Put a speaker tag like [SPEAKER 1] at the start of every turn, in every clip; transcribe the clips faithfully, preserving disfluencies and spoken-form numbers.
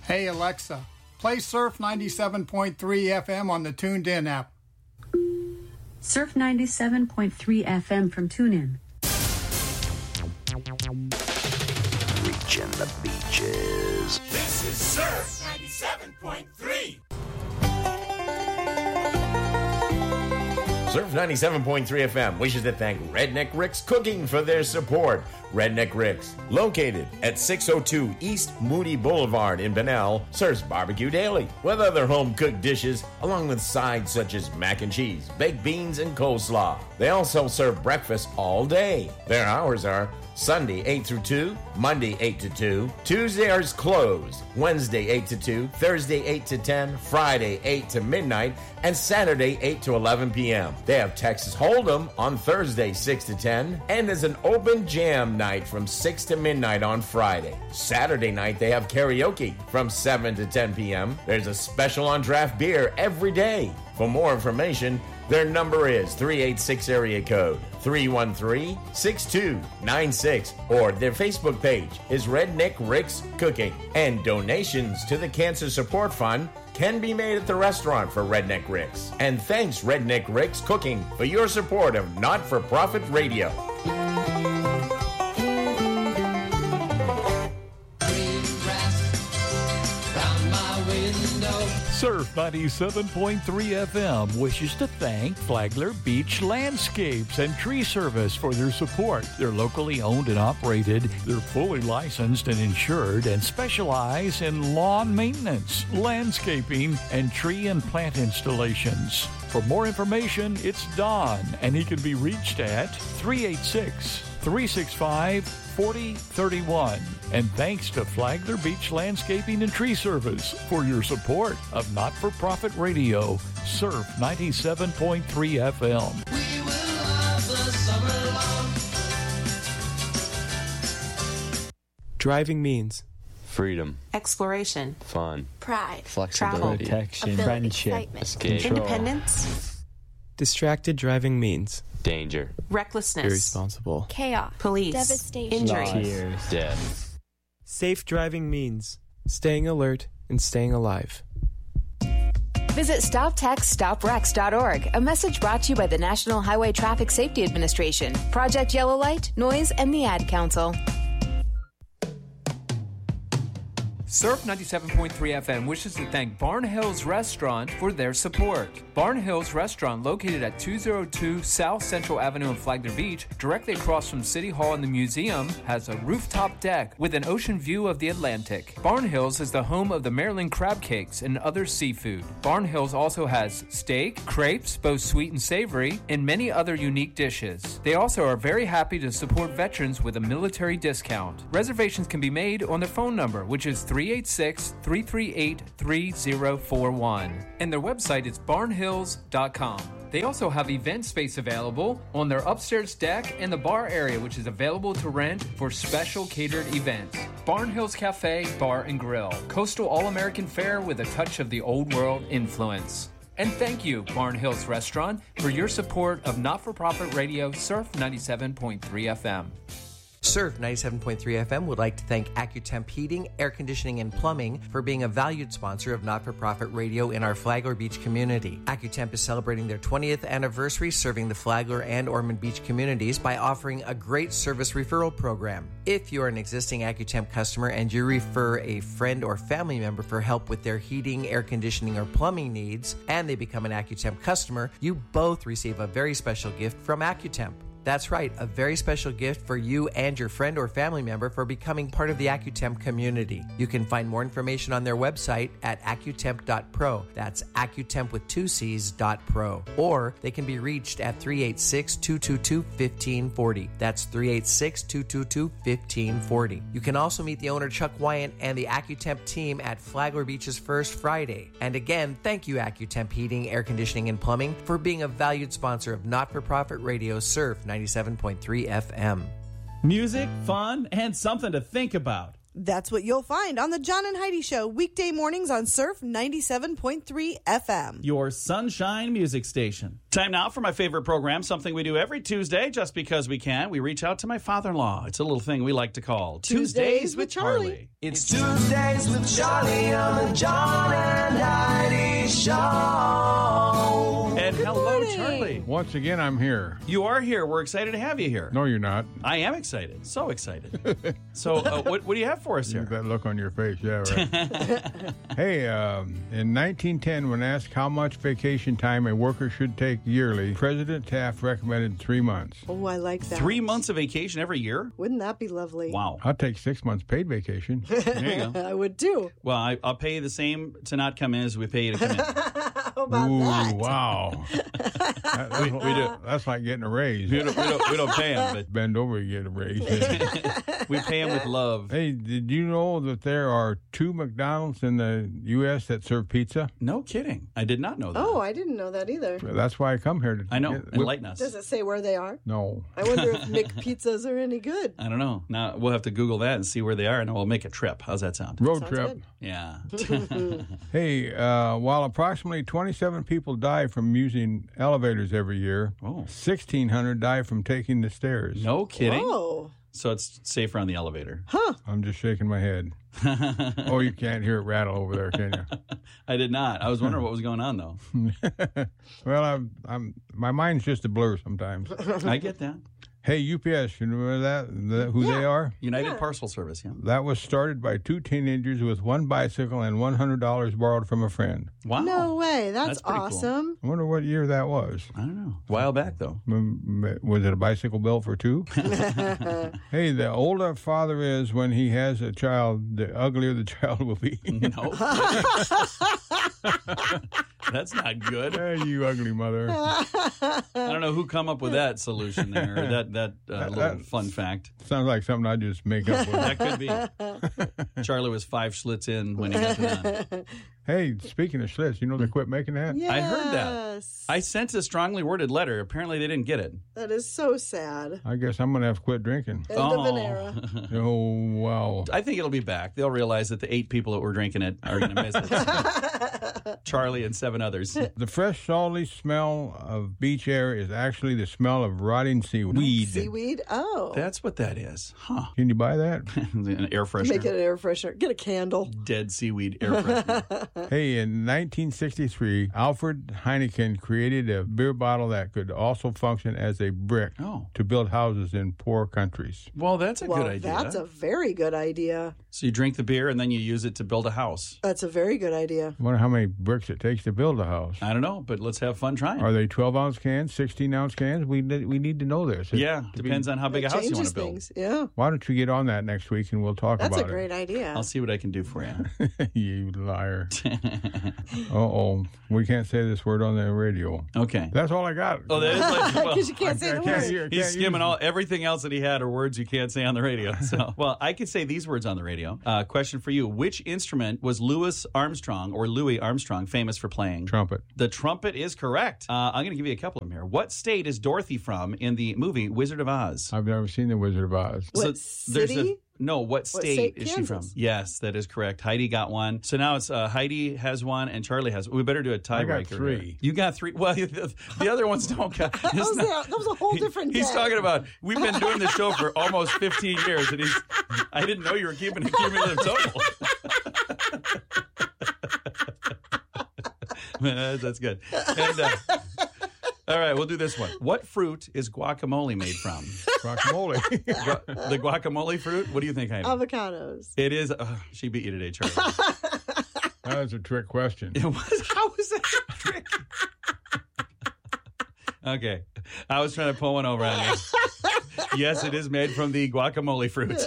[SPEAKER 1] Hey Alexa, play Surf ninety-seven point three F M on the Tuned In app.
[SPEAKER 2] Surf ninety-seven point three F M from TuneIn.
[SPEAKER 3] Reaching the beaches.
[SPEAKER 4] This is Surf ninety-seven point three.
[SPEAKER 5] Surf ninety-seven point three F M wishes to thank Redneck Rick's Cooking for their support. Redneck Rick's, located at six oh two East Moody Boulevard in Bunnell, serves barbecue daily with other home-cooked dishes along with sides such as mac and cheese, baked beans, and coleslaw. They also serve breakfast all day. Their hours are Sunday eight through two, Monday eight to two, Tuesday is closed, Wednesday eight to two, Thursday eight to ten, Friday eight to midnight, and Saturday eight to eleven p.m. They have Texas Hold'em on Thursday six to ten, and there's an open jam night from six to midnight on Friday. Saturday night they have karaoke from seven to ten p.m. There's a special on draft beer every day. For more information, their number is three eight six area code three one three, six two nine six, or their Facebook page is Redneck Rick's Cooking. And donations to the Cancer Support Fund can be made at the restaurant for Redneck Rick's. And thanks Redneck Rick's Cooking for your support of not-for-profit radio.
[SPEAKER 6] Surf ninety-seven point three F M wishes to thank Flagler Beach Landscapes and Tree Service for their support. They're locally owned and operated. They're fully licensed and insured and specialize in lawn maintenance, landscaping, and tree and plant installations. For more information, it's Don, and he can be reached at three eight six, three six five, four oh three one. And thanks to Flagler Beach Landscaping and Tree Service for your support of not-for-profit radio, Surf ninety-seven point three F M.
[SPEAKER 4] We will love the summer long.
[SPEAKER 7] Driving means
[SPEAKER 8] freedom,
[SPEAKER 9] exploration,
[SPEAKER 8] fun,
[SPEAKER 9] pride,
[SPEAKER 8] flexibility,
[SPEAKER 9] travel,
[SPEAKER 8] protection,
[SPEAKER 9] ability,
[SPEAKER 8] friendship,
[SPEAKER 9] excitement,
[SPEAKER 8] escape,
[SPEAKER 9] independence.
[SPEAKER 7] Distracted driving means
[SPEAKER 8] danger,
[SPEAKER 9] recklessness,
[SPEAKER 7] irresponsible,
[SPEAKER 9] chaos, police,
[SPEAKER 10] devastation,
[SPEAKER 9] injury,
[SPEAKER 8] tears, death.
[SPEAKER 7] Safe driving means staying alert and staying alive.
[SPEAKER 11] Visit stop text stop rex dot org. A message brought to you by the National Highway Traffic Safety Administration, Project Yellow Light, Noise, and the Ad Council.
[SPEAKER 12] Surf ninety-seven point three F M wishes to thank Barn Hills Restaurant for their support. Barn Hills Restaurant, located at two oh two South Central Avenue in Flagler Beach, directly across from City Hall and the museum, has a rooftop deck with an ocean view of the Atlantic. Barn Hills is the home of the Maryland crab cakes and other seafood. Barn Hills also has steak, crepes, both sweet and savory, and many other unique dishes. They also are very happy to support veterans with a military discount. Reservations can be made on their phone number, which is three eight six, three three eight, three oh four one. And their website is barn hills dot com. They also have event space available on their upstairs deck and the bar area, which is available to rent for special catered events. Barn Hills Cafe, Bar and Grill. Coastal All-American fare with a touch of the old world influence. And thank you, Barn Hills Restaurant, for your support of not-for-profit radio Surf ninety-seven point three F M.
[SPEAKER 13] Surf ninety-seven point three F M would like to thank AccuTemp Heating, Air Conditioning, and Plumbing for being a valued sponsor of not-for-profit radio in our Flagler Beach community. AccuTemp is celebrating their twentieth anniversary serving the Flagler and Ormond Beach communities by offering a great service referral program. If you are an existing AccuTemp customer and you refer a friend or family member for help with their heating, air conditioning, or plumbing needs, and they become an AccuTemp customer, you both receive a very special gift from AccuTemp. That's right, a very special gift for you and your friend or family member for becoming part of the AccuTemp community. You can find more information on their website at accutemp dot pro. That's AccuTemp with two C's dot pro. Or they can be reached at three eight six, two two two, one five four zero. That's three eight six, two two two, one five four zero. You can also meet the owner Chuck Wyant and the AccuTemp team at Flagler Beach's First Friday. And again, thank you AccuTemp Heating, Air Conditioning, and Plumbing for being a valued sponsor of not-for-profit radio Surf ninety-seven point three F M.
[SPEAKER 14] Music, fun, and something to think about.
[SPEAKER 10] That's what you'll find on the John and Heidi Show, weekday mornings on Surf ninety-seven point three F M.
[SPEAKER 14] Your Sunshine Music Station. Time now for my favorite program, something we do every Tuesday just because we can. We reach out to my father-in-law. It's a little thing we like to call
[SPEAKER 10] Tuesdays, Tuesdays with Charlie.
[SPEAKER 14] Charlie.
[SPEAKER 4] It's Tuesdays with Charlie on the John and Heidi Show.
[SPEAKER 14] And
[SPEAKER 10] Good
[SPEAKER 14] hello,
[SPEAKER 10] morning.
[SPEAKER 14] Charlie.
[SPEAKER 15] Once again, I'm here.
[SPEAKER 14] You are here. We're excited to have you here.
[SPEAKER 15] No, you're not.
[SPEAKER 14] I am excited. So excited. so uh, what, what do you have for us here?
[SPEAKER 15] That look on your face, yeah, right. Hey, um, in nineteen ten, when asked how much vacation time a worker should take yearly, President Taft recommended three months.
[SPEAKER 10] Oh, I like that.
[SPEAKER 14] Three months of vacation every year?
[SPEAKER 10] Wouldn't that be lovely?
[SPEAKER 14] Wow.
[SPEAKER 15] I'll take six months paid vacation.
[SPEAKER 14] There you go.
[SPEAKER 10] I would too.
[SPEAKER 14] Well, I, I'll pay you the same to not come in as we pay you to come in.
[SPEAKER 10] How about
[SPEAKER 15] Ooh,
[SPEAKER 10] that?
[SPEAKER 15] wow. That- that's,
[SPEAKER 14] We- we do.
[SPEAKER 15] that's like getting a raise.
[SPEAKER 14] We don't, we don't, we don't pay him, but
[SPEAKER 15] Bend over, you get a raise.
[SPEAKER 14] we pay him with love.
[SPEAKER 15] Hey, did you know that there are two McDonald's in the U S that serve pizza?
[SPEAKER 14] No kidding. I did not know that.
[SPEAKER 10] Oh, I didn't know that either.
[SPEAKER 15] That's why I come here to.
[SPEAKER 14] I know.
[SPEAKER 15] get-
[SPEAKER 14] Enlighten us.
[SPEAKER 10] Does it say where they are?
[SPEAKER 15] No.
[SPEAKER 10] I wonder if McPizzas are any good.
[SPEAKER 14] I don't know. Now we'll have to Google that and see where they are, and we'll make a trip. How's that sound?
[SPEAKER 15] Road
[SPEAKER 10] Sounds
[SPEAKER 15] trip.
[SPEAKER 10] good.
[SPEAKER 14] Yeah.
[SPEAKER 15] Hey, uh, while approximately twenty-seven people die from using elevators every year,
[SPEAKER 14] Oh.
[SPEAKER 15] sixteen hundred die from taking the stairs.
[SPEAKER 14] No kidding.
[SPEAKER 10] Oh.
[SPEAKER 14] So it's safer on the elevator.
[SPEAKER 15] I'm just shaking my head. Oh, you can't hear it rattle over there, can you?
[SPEAKER 14] I did not. I was wondering what was going on, though.
[SPEAKER 15] Well, I'm, I'm, my mind's just a blur sometimes.
[SPEAKER 14] I get that.
[SPEAKER 15] Hey, U P S, you remember that? The, who
[SPEAKER 10] Yeah.
[SPEAKER 15] they are?
[SPEAKER 14] United
[SPEAKER 10] Yeah.
[SPEAKER 14] Parcel Service, yeah.
[SPEAKER 15] That was started by two teenagers with one bicycle and one hundred dollars borrowed from a friend.
[SPEAKER 14] Wow.
[SPEAKER 10] No way. That's,
[SPEAKER 14] That's pretty cool.
[SPEAKER 10] awesome.
[SPEAKER 15] I wonder what year that was.
[SPEAKER 14] I don't know. A while back, though.
[SPEAKER 15] M- Was it a bicycle bill for two? Hey, the older a father is when he has a child, the uglier the child will be.
[SPEAKER 14] No. That's not good.
[SPEAKER 15] Hey, you ugly mother.
[SPEAKER 14] I don't know who come up with that solution there, or that, that uh, little
[SPEAKER 15] that-
[SPEAKER 14] fun fact.
[SPEAKER 15] Sounds like something I just make up with.
[SPEAKER 14] That could be. Charlie was five schlitz in when he got to that.
[SPEAKER 15] Hey, speaking of Schlitz, you know they quit making that?
[SPEAKER 10] Yes.
[SPEAKER 14] I heard that. I sent a strongly worded letter. Apparently, they didn't get it.
[SPEAKER 10] That is so sad.
[SPEAKER 15] I guess I'm going to have to quit drinking.
[SPEAKER 10] End of an era.
[SPEAKER 15] Oh, wow.
[SPEAKER 14] I think it'll be back. They'll realize that the eight people that were drinking it are going to miss it. Charlie and seven others.
[SPEAKER 15] The fresh, salty smell of beach air is actually the smell of rotting seaweed.
[SPEAKER 10] Seaweed? Oh.
[SPEAKER 14] That's what that is. Huh.
[SPEAKER 15] Can you buy that?
[SPEAKER 14] An air freshener.
[SPEAKER 10] Make it an air freshener. Get a candle.
[SPEAKER 14] Dead seaweed air freshener.
[SPEAKER 15] Hey, in nineteen sixty-three, Alfred Heineken created a beer bottle that could also function as a brick
[SPEAKER 14] Oh.
[SPEAKER 15] to build houses in poor countries.
[SPEAKER 14] Well, that's a
[SPEAKER 10] well,
[SPEAKER 14] good idea.
[SPEAKER 10] that's a very good idea.
[SPEAKER 14] So you drink the beer and then you use it to build a house.
[SPEAKER 10] That's a very good idea.
[SPEAKER 15] I wonder how many bricks it takes to build a house.
[SPEAKER 14] I don't know, but let's have fun trying.
[SPEAKER 15] Are they twelve-ounce cans, sixteen-ounce cans? We need, we need to know this. It-
[SPEAKER 14] yeah,
[SPEAKER 15] to be-
[SPEAKER 14] depends on how big
[SPEAKER 10] It
[SPEAKER 14] a house you want
[SPEAKER 10] changes
[SPEAKER 14] to build.
[SPEAKER 10] things. Yeah.
[SPEAKER 15] Why don't you get on that next week and we'll talk
[SPEAKER 10] That's
[SPEAKER 15] about
[SPEAKER 10] a great idea.
[SPEAKER 14] I'll see what I can do for you.
[SPEAKER 15] it. You liar. Uh-oh. We can't say this word on the radio.
[SPEAKER 14] Okay.
[SPEAKER 15] That's all I got.
[SPEAKER 14] Oh, that is like, well,
[SPEAKER 10] Because you can't say
[SPEAKER 15] I
[SPEAKER 10] the
[SPEAKER 15] can't
[SPEAKER 10] word.
[SPEAKER 15] hear-
[SPEAKER 14] he's
[SPEAKER 15] can't
[SPEAKER 14] skimming
[SPEAKER 15] use
[SPEAKER 14] all everything else that he had are words you can't say on the radio. So, well, I could say these words on the radio. Uh, question for you: which instrument was Louis Armstrong or Louis Armstrong famous for playing?
[SPEAKER 15] Trumpet.
[SPEAKER 14] The trumpet is correct. Uh, I'm going to give you a couple of them here. What state is Dorothy from in the movie Wizard of Oz?
[SPEAKER 15] I've never seen The Wizard of Oz.
[SPEAKER 10] What
[SPEAKER 14] there's
[SPEAKER 10] city?
[SPEAKER 14] a no. What state
[SPEAKER 10] state?
[SPEAKER 14] is she from?
[SPEAKER 10] Kansas.
[SPEAKER 14] Yes, that is correct. Heidi got one. So now it's uh, Heidi has one and Charlie has. We better do a tiebreaker.
[SPEAKER 15] I got three.
[SPEAKER 14] here. You got three. Well, the, the other ones don't count.
[SPEAKER 10] That was, a, that was a whole different
[SPEAKER 14] He's
[SPEAKER 10] day.
[SPEAKER 14] talking about we've been doing this show for almost fifteen years, and he's. I didn't know you were keeping a cumulative total. that's, that's good. And, uh, all right, we'll do this one. What fruit is guacamole made from?
[SPEAKER 15] Guacamole.
[SPEAKER 14] Gu- the guacamole fruit? What do you think, Heidi?
[SPEAKER 10] Avocados.
[SPEAKER 14] It is. Uh, she beat you today, Charlie.
[SPEAKER 15] That was a trick question.
[SPEAKER 14] It was. How was that a trick? Okay, I was trying to pull one over on you. Yes, it is made from the guacamole fruit.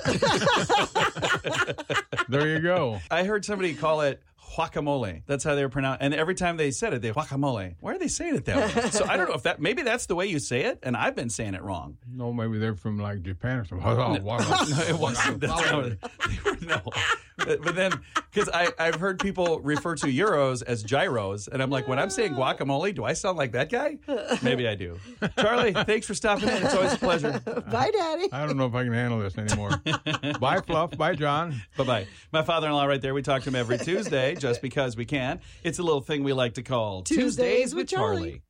[SPEAKER 15] There you go.
[SPEAKER 14] I heard somebody call it guacamole. That's how they were pronounced. And every time they said it, they guacamole. Why are they saying it that way? So I don't know if that, maybe that's the way you say it, and I've been saying it wrong.
[SPEAKER 15] No, maybe they're from like Japan or something.
[SPEAKER 14] No, no, it wasn't. That's not what, they were, no. But, but then, because I've heard people refer to euros as gyros, and I'm like, when I'm saying guacamole, do I sound like that guy? Maybe I do. Charlie, thanks for stopping in. It's always a pleasure.
[SPEAKER 10] Bye, Daddy.
[SPEAKER 15] I don't know if I can handle this anymore. Bye, Fluff. Bye, John.
[SPEAKER 14] Bye-bye. My father-in-law right there, we talk to him every Tuesday just because we can. It's a little thing we like to call
[SPEAKER 10] Tuesdays with Charlie.